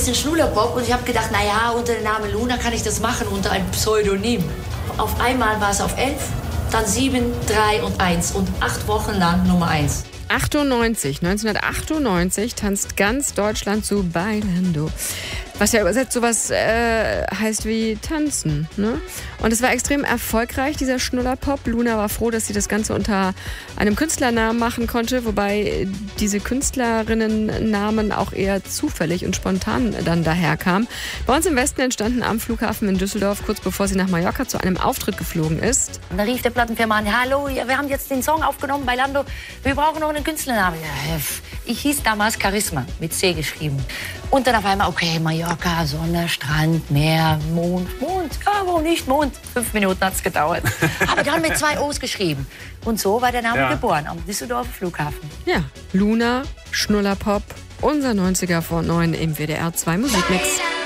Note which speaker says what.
Speaker 1: bisschen Schnullerpop und ich habe gedacht, naja, unter dem Namen Luna kann ich das machen, unter einem Pseudonym. Auf einmal war es auf 11, dann 7, 3 und 1 und 8 Wochen lang Nummer 1.
Speaker 2: 1998 tanzt ganz Deutschland zu Bailando. Was ja übersetzt sowas heißt wie tanzen. Ne? Und es war extrem erfolgreich, dieser Schnullerpop. Luna war froh, dass sie das Ganze unter einem Künstlernamen machen konnte, wobei diese Künstlerinnennamen auch eher zufällig und spontan dann daherkamen. Bei uns im Westen entstanden am Flughafen in Düsseldorf, kurz bevor sie nach Mallorca zu einem Auftritt geflogen ist.
Speaker 1: Und da rief der Plattenfirma an, hallo, wir haben jetzt den Song aufgenommen bei Lando, wir brauchen noch einen Künstlernamen. Ich hieß damals Charisma, mit C geschrieben. Und dann auf einmal, okay, Mallorca, Sonne, Strand, Meer, Mond, ja, wo nicht Mond. 5 Minuten hat es gedauert. Aber dann mit 2 O's geschrieben. Und so war der Name geboren, am Düsseldorfer Flughafen.
Speaker 2: Ja, Luna, Schnullerpop, unser 90er vor 9 im WDR 2 Musikmix.